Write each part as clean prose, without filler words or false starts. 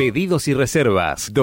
Pedidos y reservas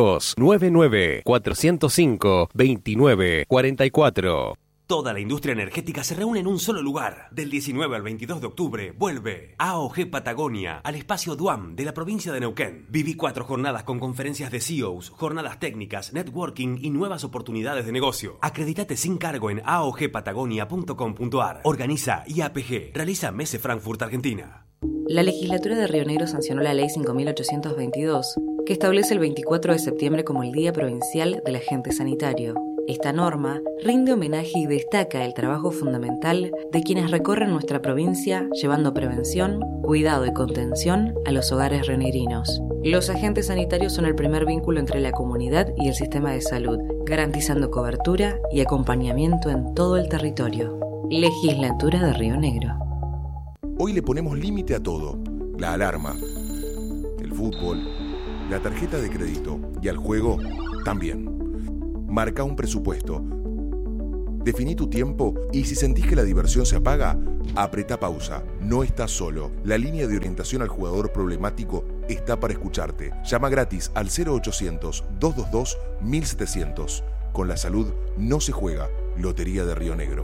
299-405-2944. Toda la industria energética se reúne en un solo lugar. Del 19 al 22 de octubre vuelve AOG Patagonia al espacio Duam de la provincia de Neuquén. Viví 4 jornadas con conferencias de CEOs, jornadas técnicas, networking y nuevas oportunidades de negocio. Acredítate sin cargo en aogpatagonia.com.ar. Organiza IAPG. Realiza Messe Frankfurt, Argentina. La legislatura de Río Negro sancionó la ley 5822, que establece el 24 de septiembre como el Día Provincial del Agente Sanitario. Esta norma rinde homenaje y destaca el trabajo fundamental de quienes recorren nuestra provincia llevando prevención, cuidado y contención a los hogares rionegrinos. Los agentes sanitarios son el primer vínculo entre la comunidad y el sistema de salud, garantizando cobertura y acompañamiento en todo el territorio. Legislatura de Río Negro. Hoy le ponemos límite a todo. La alarma, el fútbol, la tarjeta de crédito y al juego también. Marca un presupuesto. Definí tu tiempo y si sentís que la diversión se apaga, apretá pausa. No estás solo. La línea de orientación al jugador problemático está para escucharte. Llama gratis al 0800-222-1700. Con la salud no se juega. Lotería de Río Negro.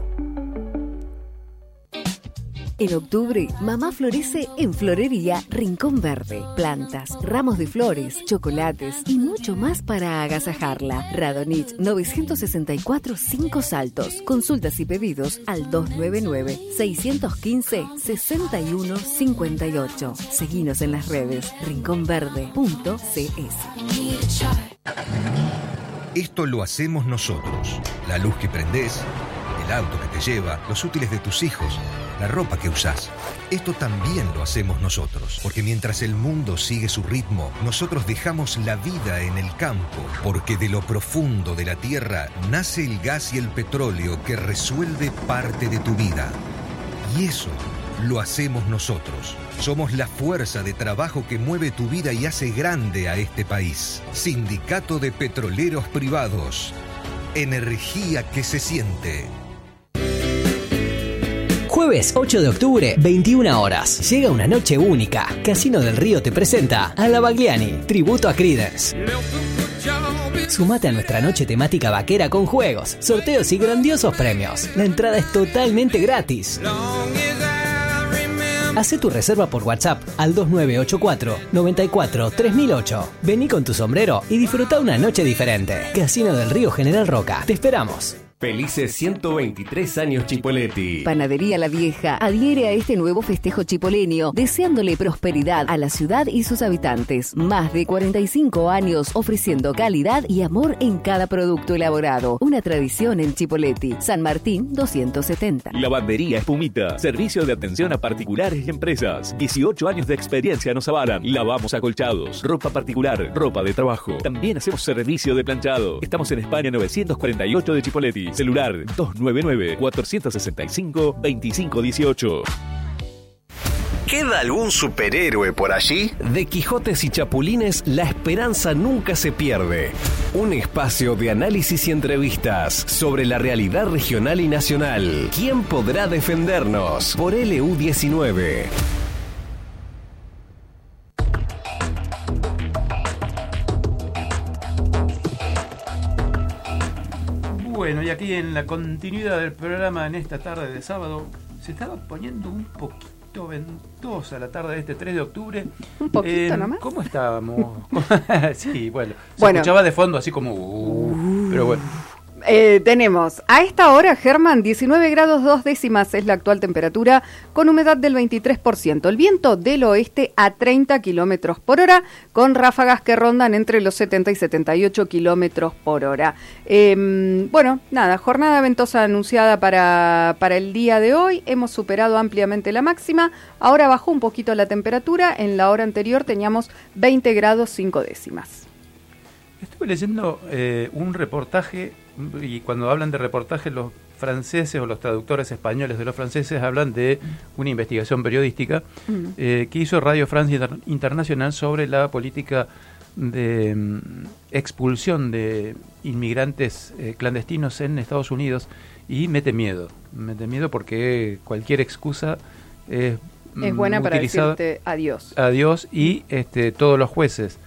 En octubre, mamá florece en Florería Rincón Verde. Plantas, ramos de flores, chocolates y mucho más para agasajarla. Radonich 964 5 Saltos. Consultas y pedidos al 299-615-6158. Seguinos en las redes rinconverde.cs. Esto lo hacemos nosotros. La luz que prendés, el auto que te lleva, los útiles de tus hijos, la ropa que usás. Esto también lo hacemos nosotros, porque mientras el mundo sigue su ritmo, nosotros dejamos la vida en el campo, porque de lo profundo de la tierra nace el gas y el petróleo que resuelve parte de tu vida. Y eso lo hacemos nosotros. Somos la fuerza de trabajo que mueve tu vida y hace grande a este país. Sindicato de Petroleros Privados. Energía que se siente. Jueves 8 de octubre, 21 horas. Llega una noche única. Casino del Río te presenta a La Bagliani, tributo a Creedence. Sumate a nuestra noche temática vaquera con juegos, sorteos y grandiosos premios. La entrada es totalmente gratis. Hacé tu reserva por WhatsApp al 2984 94 3008. Vení con tu sombrero y disfruta una noche diferente. Casino del Río General Roca. Te esperamos. Felices 123 años Chipoleti. Panadería La Vieja adhiere a este nuevo festejo chipoleño, deseándole prosperidad a la ciudad y sus habitantes. Más de 45 años ofreciendo calidad y amor en cada producto elaborado. Una tradición en Chipoleti. San Martín 270. Lavandería Espumita. Servicio de atención a particulares y empresas. 18 años de experiencia nos avalan. Lavamos acolchados, ropa particular, ropa de trabajo. También hacemos servicio de planchado. Estamos en España 948 de Chipoleti. Celular 299-465-2518. ¿Queda algún superhéroe por allí? De Quijotes y Chapulines, la esperanza nunca se pierde. Un espacio de análisis y entrevistas sobre la realidad regional y nacional. ¿Quién podrá defendernos? Por LU19. Bueno, y aquí en la continuidad del programa en esta tarde de sábado, se estaba poniendo un poquito ventosa la tarde de este 3 de octubre. Un poquito nomás. ¿Cómo estábamos? Sí, bueno, se escuchaba de fondo así como... pero bueno. Tenemos a esta hora, Germán, 19 grados 2 décimas es la actual temperatura, con humedad del 23%. El viento del oeste a 30 kilómetros por hora, con ráfagas que rondan entre los 70 y 78 kilómetros por hora. Bueno, nada, jornada ventosa anunciada para el día de hoy. Hemos superado ampliamente la máxima. Ahora bajó un poquito la temperatura. En la hora anterior teníamos 20 grados 5 décimas. Estuve leyendo un reportaje, y cuando hablan de reportaje los franceses o los traductores españoles de los franceses hablan de una investigación periodística que hizo Radio France Internacional sobre la política de expulsión de inmigrantes clandestinos en Estados Unidos, y mete miedo porque cualquier excusa es buena para decirte adiós. Y todos los jueces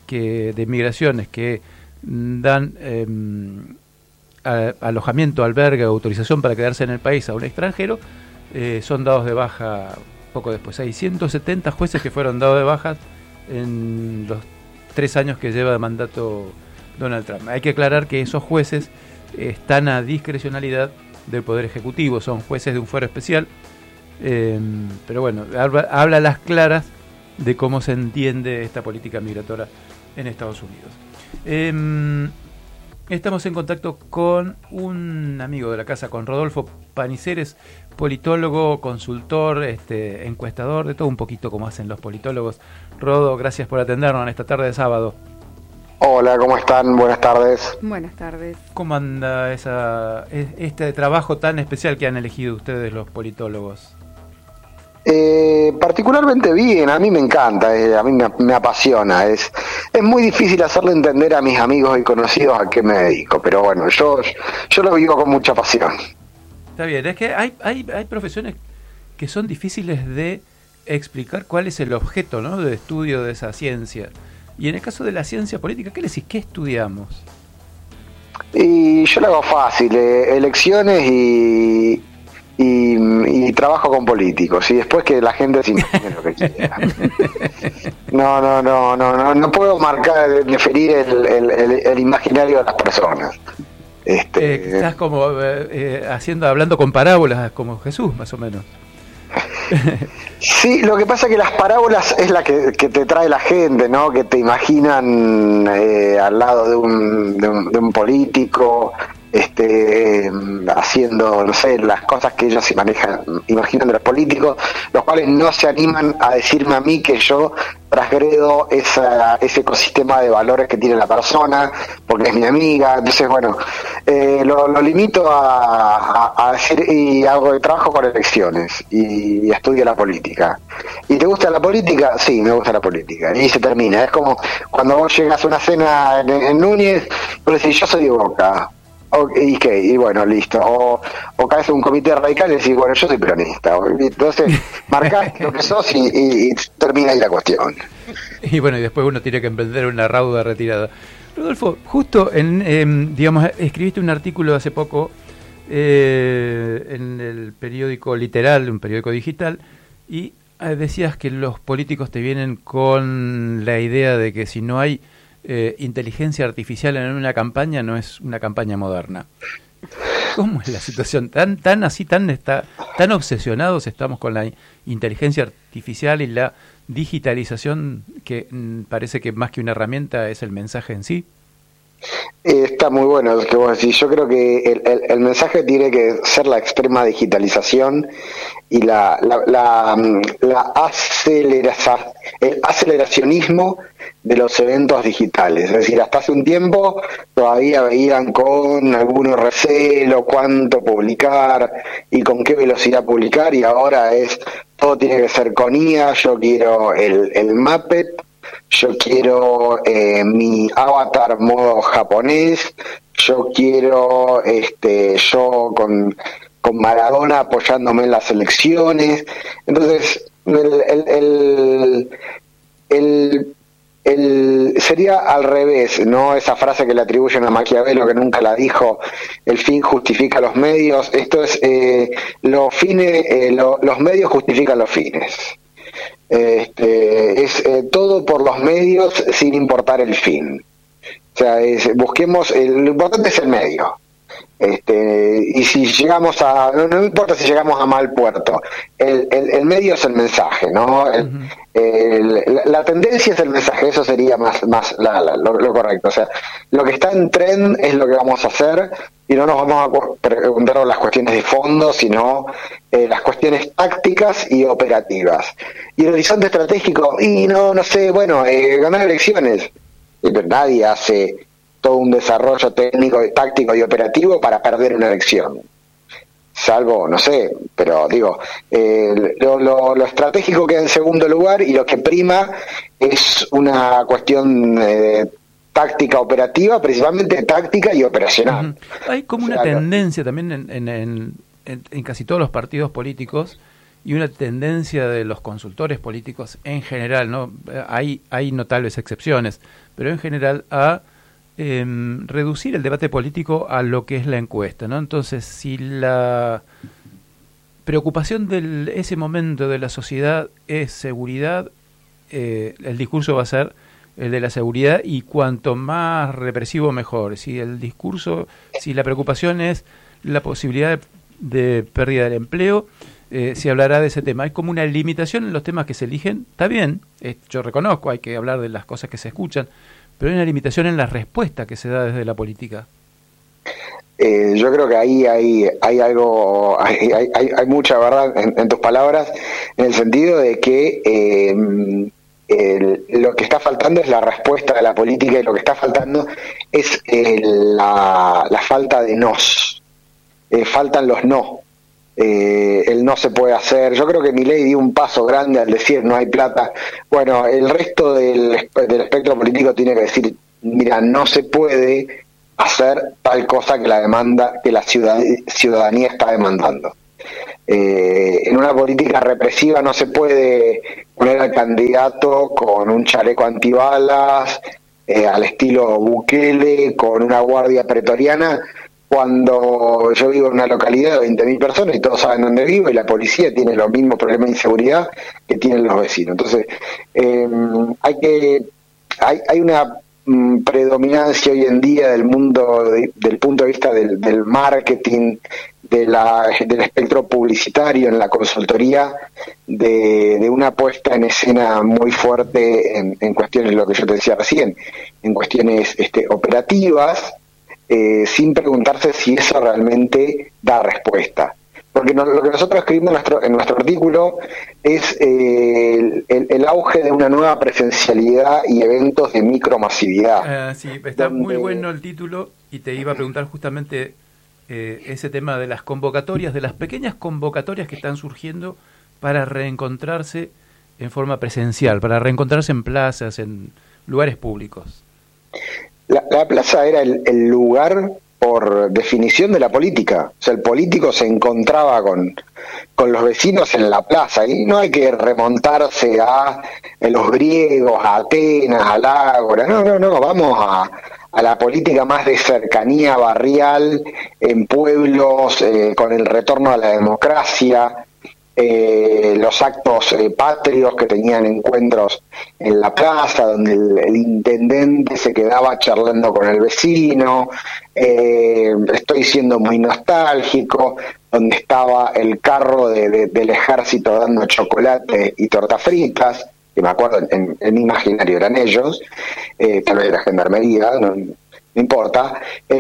de migraciones que dan alojamiento, albergue, autorización para quedarse en el país a un extranjero, son dados de baja poco después. Hay 170 jueces que fueron dados de baja en los 3 años que lleva de mandato Donald Trump. Hay que aclarar que esos jueces están a discrecionalidad del Poder Ejecutivo, son jueces de un fuero especial, pero bueno, habla a las claras de cómo se entiende esta política migratoria en Estados Unidos. Estamos en contacto con un amigo de la casa, con Rodolfo Paniceres, politólogo, consultor, encuestador, de todo un poquito como hacen los politólogos. Rodo, gracias por atendernos en esta tarde de sábado. Hola, ¿cómo están? Buenas tardes. Buenas tardes. ¿Cómo anda este trabajo tan especial que han elegido ustedes los politólogos? Particularmente bien, a mí me encanta, a mí me apasiona. Es muy difícil hacerle entender a mis amigos y conocidos a qué me dedico, pero bueno, yo lo vivo con mucha pasión. Está bien, es que hay profesiones que son difíciles de explicar cuál es el objeto, ¿no?, de estudio de esa ciencia. Y en el caso de la ciencia política, ¿qué le decís? ¿Qué estudiamos? Y yo lo hago fácil, elecciones y trabajo con políticos, y después que la gente se imagine lo que quiera. No puedo deferir el imaginario de las personas. Estás como hablando con parábolas como Jesús, más o menos. Sí, lo que pasa es que las parábolas es la que te trae la gente, ¿no? Que te imaginan al lado de un político, haciendo, no sé, las cosas que ellos imaginan de los políticos, los cuales no se animan a decirme a mí que yo transgredo ese ecosistema de valores que tiene la persona, porque es mi amiga. Entonces, bueno, lo limito a decir, y trabajo con elecciones y estudio la política. ¿Y te gusta la política? Sí, me gusta la política. Y se termina. Es como cuando vos llegas a una cena en Núñez, vos decís, yo soy de Boca. ¿Y qué? Y bueno, listo. O caes en un comité radical y decís, bueno, yo soy peronista. Entonces, marcás lo que sos y termina ahí la cuestión. Y bueno, y después uno tiene que emprender una rauda retirada. Rodolfo, justo escribiste un artículo hace poco en el periódico Literal, un periódico digital, y decías que los políticos te vienen con la idea de que si no hay inteligencia artificial en una campaña, no es una campaña moderna. ¿Cómo es la situación? ¿Tan obsesionados estamos con la inteligencia artificial y la digitalización que parece que más que una herramienta es el mensaje en sí? Está muy bueno lo que vos decís. Yo creo que el mensaje tiene que ser la extrema digitalización y el aceleracionismo de los eventos digitales. Es decir, hasta hace un tiempo todavía veían con algunos recelo cuánto publicar y con qué velocidad publicar, y ahora todo tiene que ser con IA. Yo quiero el Muppet, yo quiero mi avatar modo japonés, yo quiero yo con Maradona apoyándome en las elecciones. Entonces sería al revés, ¿no? Esa frase que le atribuyen a Maquiavelo, que nunca la dijo: el fin justifica los medios. Esto es los medios justifican los fines. Todo por los medios sin importar el fin. O sea, busquemos, lo importante es el medio. Y si llegamos no importa si llegamos a mal puerto, el medio es el mensaje, ¿no? La tendencia es el mensaje. Eso sería más lo correcto. O sea, lo que está en trend es lo que vamos a hacer, y no nos vamos a preguntar las cuestiones de fondo, sino las cuestiones tácticas y operativas. Y el horizonte estratégico, y no sé, bueno, ganar elecciones. Pero nadie hace todo un desarrollo técnico, táctico y operativo para perder una elección. Salvo, no sé, pero digo, lo estratégico queda en segundo lugar, y lo que prima es una cuestión táctica operativa, principalmente táctica y operacional. Hay como una tendencia también en casi todos los partidos políticos, y una tendencia de los consultores políticos en general, ¿no? Hay notables excepciones, pero en general a reducir el debate político a lo que es la encuesta, ¿no? Entonces, si la preocupación de ese momento de la sociedad es seguridad, el discurso va a ser el de la seguridad, y cuanto más represivo mejor. Si la preocupación es la posibilidad de pérdida del empleo, se hablará de ese tema. Hay como una limitación en los temas que se eligen. Está bien, yo reconozco, hay que hablar de las cosas que se escuchan, pero hay una limitación en la respuesta que se da desde la política. Yo creo que ahí hay algo, hay mucha verdad en tus palabras, en el sentido de que lo que está faltando es la respuesta de la política, y lo que está faltando es la falta de nos. Faltan los no. El no se puede hacer. Yo creo que Milei dio un paso grande al decir no hay plata. Bueno, el resto del espectro político tiene que decir, mira, no se puede hacer tal cosa que la ciudadanía está demandando. En una política represiva no se puede poner al candidato con un chaleco antibalas, al estilo Bukele, con una guardia pretoriana, cuando yo vivo en una localidad de 20.000 personas y todos saben dónde vivo, y la policía tiene los mismos problemas de inseguridad que tienen los vecinos. Entonces, hay una predominancia hoy en día del mundo del punto de vista del marketing, del espectro publicitario en la consultoría, de una puesta en escena muy fuerte en cuestiones, lo que yo te decía recién, en cuestiones operativas, sin preguntarse si eso realmente da respuesta. Porque lo que nosotros escribimos en nuestro artículo es el auge de una nueva presencialidad y eventos de micromasividad. Sí, está muy bueno el título, y te iba a preguntar justamente ese tema de las convocatorias, de las pequeñas convocatorias que están surgiendo para reencontrarse en forma presencial, para reencontrarse en plazas, en lugares públicos. La plaza era el lugar por definición de la política. O sea, el político se encontraba con los vecinos en la plaza, y no hay que remontarse a los griegos, a Atenas, al Ágora. No, vamos a la política más de cercanía barrial, en pueblos, con el retorno a la democracia, los actos patrios que tenían encuentros en la plaza, donde el intendente se quedaba charlando con el vecino. Estoy siendo muy nostálgico, donde estaba el carro del ejército dando chocolate y tortas fritas, que me acuerdo en mi imaginario eran ellos, tal vez la gendarmería, no importa,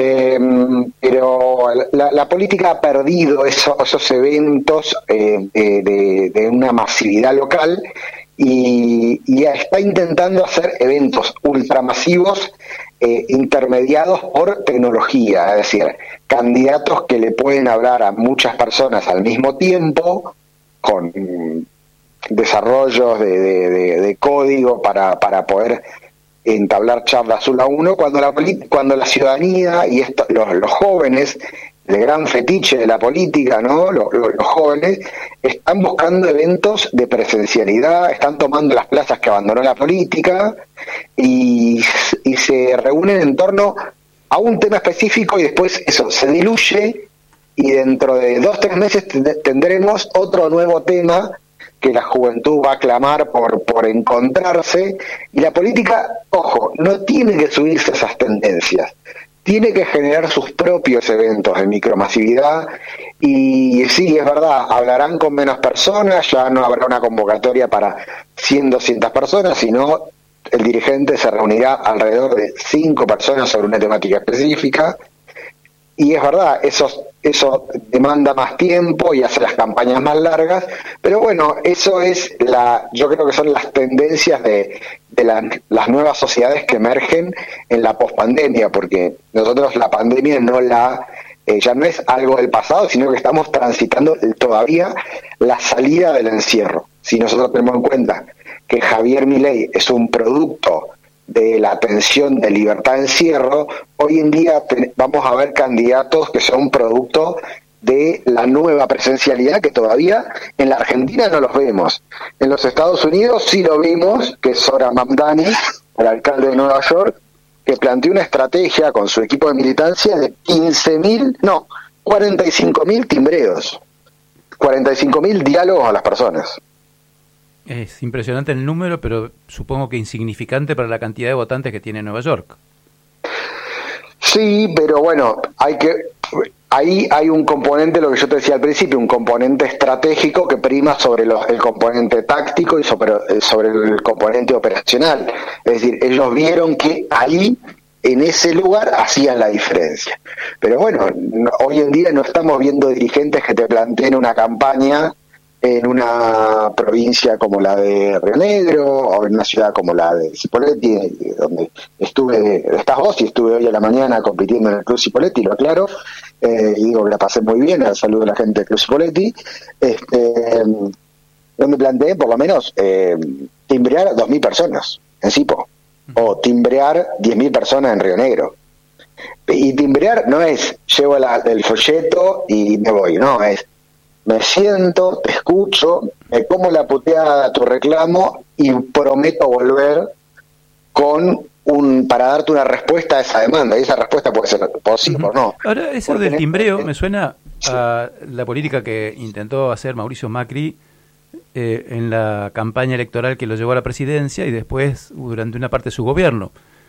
pero la política ha perdido esos eventos de una masividad local, y está intentando hacer eventos ultramasivos intermediados por tecnología, es decir, candidatos que le pueden hablar a muchas personas al mismo tiempo, con desarrollos de código para poder entablar charlas uno a uno, cuando la ciudadanía y los jóvenes, el gran fetiche de la política, ¿no? Los jóvenes están buscando eventos de presencialidad, están tomando las plazas que abandonó la política, y se reúnen en torno a un tema específico, y después eso se diluye, y dentro de 2-3 meses tendremos otro nuevo tema que la juventud va a clamar por encontrarse. Y la política, ojo, no tiene que subirse a esas tendencias, tiene que generar sus propios eventos de micromasividad. Y sí, es verdad, hablarán con menos personas, ya no habrá una convocatoria para 100-200 personas, sino el dirigente se reunirá alrededor de 5 personas sobre una temática específica. Y es verdad, eso demanda más tiempo y hace las campañas más largas, pero bueno, eso es yo creo que son las tendencias de las nuevas sociedades que emergen en la pospandemia, porque nosotros la pandemia ya no es algo del pasado, sino que estamos transitando todavía la salida del encierro. Si nosotros tenemos en cuenta que Javier Milei es un producto de la tensión de libertad de encierro, hoy en día vamos a ver candidatos que son producto de la nueva presencialidad que todavía en la Argentina no los vemos. En los Estados Unidos sí lo vimos, que es Zohran Mamdani, el alcalde de Nueva York, que planteó una estrategia con su equipo de militancia de 45.000 timbreos, 45.000 diálogos a las personas. Es impresionante el número, pero supongo que insignificante para la cantidad de votantes que tiene Nueva York. Sí, pero bueno, ahí hay un componente, lo que yo te decía al principio, un componente estratégico que prima sobre el componente táctico y sobre el componente operacional. Es decir, ellos vieron que ahí, en ese lugar, hacían la diferencia. Pero bueno, hoy en día no estamos viendo dirigentes que te planteen una campaña en una provincia como la de Río Negro o en una ciudad como la de Cipolletti, donde estás vos y estuve hoy a la mañana compitiendo en el Club Cipolletti, lo aclaro, y digo que la pasé muy bien, al saludo a la gente del Club Cipolletti, donde planteé por lo menos timbrear a 2.000 personas en Cipo, o timbrear 10.000 personas en Río Negro. Y timbrear no es llevo el folleto y me voy, no, es me siento, te escucho, me como la puteada a tu reclamo y prometo volver para darte una respuesta a esa demanda, y esa respuesta puede ser por sí o por no. Ahora, eso del timbreo me suena a la política que intentó hacer Mauricio Macri en la campaña electoral que lo llevó a la presidencia y después durante una parte de su gobierno.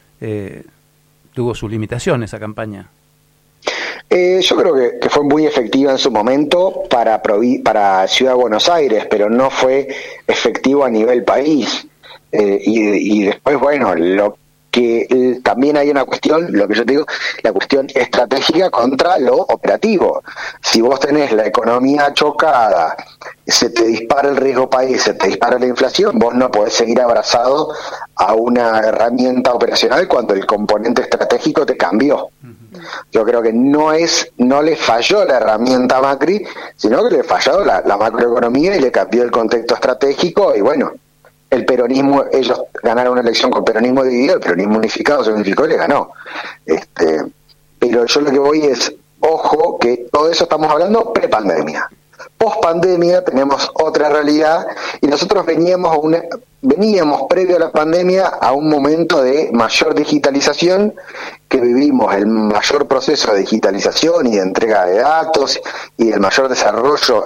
Tuvo su limitación esa campaña. Yo creo que fue muy efectiva en su momento para Ciudad de Buenos Aires, pero no fue efectivo a nivel país. Y después, bueno, lo que también hay una cuestión, lo que yo te digo, la cuestión estratégica contra lo operativo. Si vos tenés la economía chocada, se te dispara el riesgo país, se te dispara la inflación, vos no podés seguir abrazado a una herramienta operacional cuando el componente estratégico te cambió. Yo creo que no le falló la herramienta a Macri, sino que le falló la macroeconomía y le cambió el contexto estratégico. Y bueno, el peronismo, ellos ganaron una elección con peronismo dividido, el peronismo unificado se unificó y le ganó. Pero yo lo que voy es, ojo, que todo eso estamos hablando pre-pandemia. Post-pandemia tenemos otra realidad y nosotros veníamos previo a la pandemia a un momento de mayor digitalización, que vivimos el mayor proceso de digitalización y de entrega de datos y el mayor desarrollo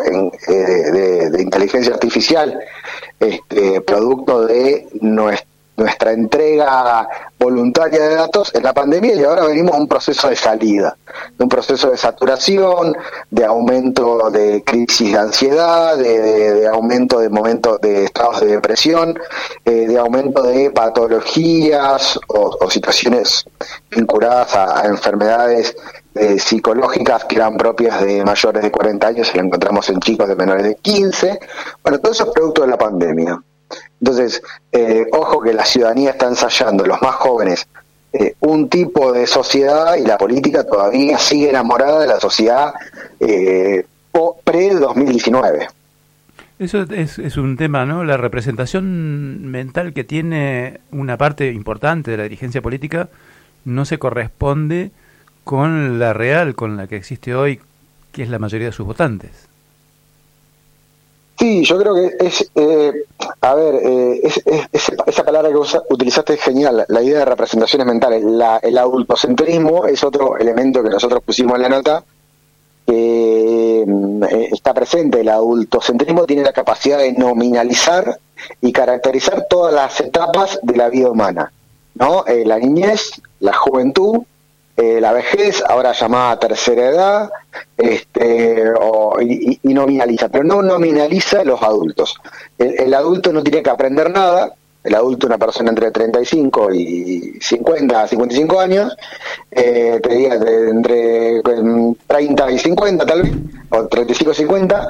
de inteligencia artificial, producto de nuestra entrega voluntaria de datos en la pandemia, y ahora venimos a un proceso de salida, de un proceso de saturación, de aumento de crisis de ansiedad, de aumento de momentos de estados de depresión, de aumento de patologías o situaciones vinculadas a enfermedades psicológicas que eran propias de mayores de 40 años y lo encontramos en chicos de menores de 15. Bueno, todo eso es producto de la pandemia. Entonces, ojo que la ciudadanía está ensayando, los más jóvenes, un tipo de sociedad, y la política todavía sigue enamorada de la sociedad pre-2019. Eso es un tema, ¿no? La representación mental que tiene una parte importante de la dirigencia política no se corresponde con la real, con la que existe hoy, que es la mayoría de sus votantes. Sí, yo creo que esa palabra que utilizaste es genial, la idea de representaciones mentales. El adultocentrismo es otro elemento que nosotros pusimos en la nota, que está presente. El adultocentrismo tiene la capacidad de nominalizar y caracterizar todas las etapas de la vida humana, ¿no? La niñez, la juventud, la vejez, ahora llamada tercera edad, y nominaliza, pero no nominaliza los adultos. El adulto no tiene que aprender nada. El adulto, una persona entre 35 y 50, 55 años, te diría entre 30 y 50 tal vez, o 35 y 50,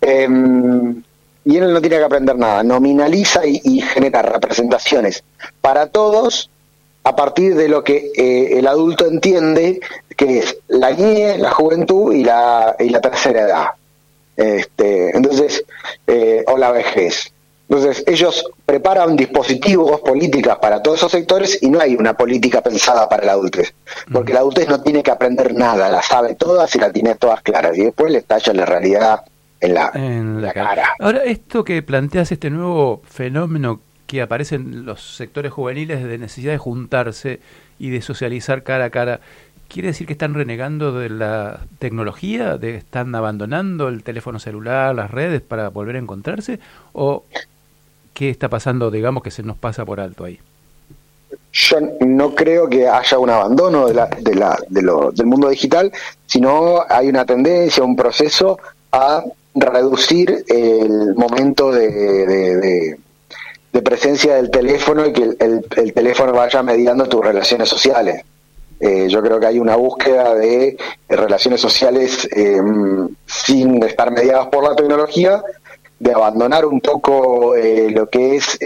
y él no tiene que aprender nada. Nominaliza y genera representaciones para todos a partir de lo que el adulto entiende que es la niñez, la juventud y la tercera edad. Entonces, o la vejez. Entonces, ellos preparan dispositivos, políticas para todos esos sectores y no hay una política pensada para la adultez. Porque la adultez no tiene que aprender nada, la sabe todas y la tiene todas claras. Y después le estalla la realidad en la cara. Ahora, esto que planteas, este nuevo fenómeno que aparece en los sectores juveniles de necesidad de juntarse y de socializar cara a cara, ¿quiere decir que están renegando de la tecnología, están abandonando el teléfono celular, las redes para volver a encontrarse? ¿O qué está pasando, digamos, que se nos pasa por alto ahí? Yo no creo que haya un abandono del mundo digital, sino hay una tendencia, un proceso a reducir el momento de presencia del teléfono y que el teléfono vaya mediando tus relaciones sociales. Yo creo que hay una búsqueda de relaciones sociales sin estar mediadas por la tecnología, de abandonar un poco lo que es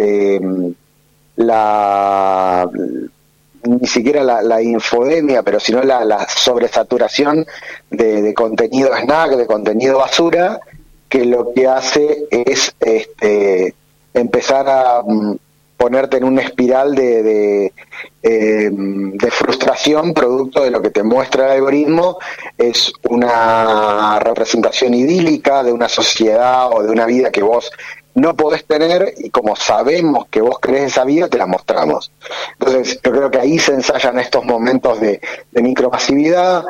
ni siquiera la infodemia, pero sino la sobresaturación de contenido snack, de contenido basura, que lo que hace es empezar a ponerte en una espiral de frustración producto de lo que te muestra el algoritmo. Es una representación idílica de una sociedad o de una vida que vos no podés tener, y como sabemos que vos querés esa vida, te la mostramos. Entonces yo creo que ahí se ensayan estos momentos de micromasividad,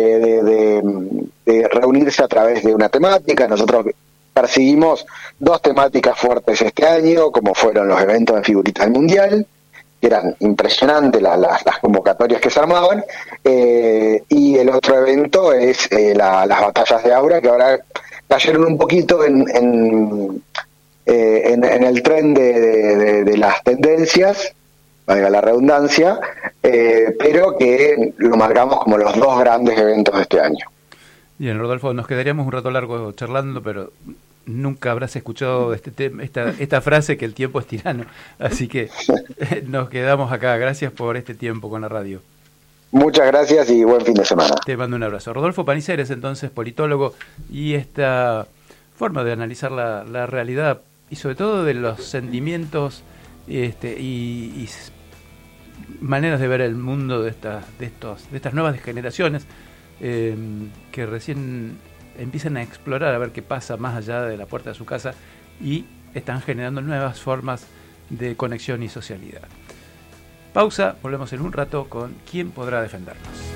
de reunirse a través de una temática. Nosotros perseguimos 2 temáticas fuertes este año, como fueron los eventos de figuritas del Mundial, que eran impresionantes las convocatorias que se armaban, y el otro evento es las batallas de Aura, que ahora cayeron un poquito en el tren de las tendencias, valga la redundancia, pero que lo marcamos como los 2 grandes eventos de este año. Bien, Rodolfo, nos quedaríamos un rato largo charlando, pero nunca habrás escuchado esta frase que el tiempo es tirano, así que nos quedamos acá. Gracias por este tiempo con la radio. Muchas gracias y buen fin de semana. Te mando un abrazo. Rodolfo Paniceres, entonces, politólogo, y esta forma de analizar la realidad y sobre todo de los sentimientos y maneras de ver el mundo de estas nuevas generaciones que recién empiezan a explorar a ver qué pasa más allá de la puerta de su casa y están generando nuevas formas de conexión y socialidad. Pausa, volvemos en un rato con ¿Quién podrá defendernos?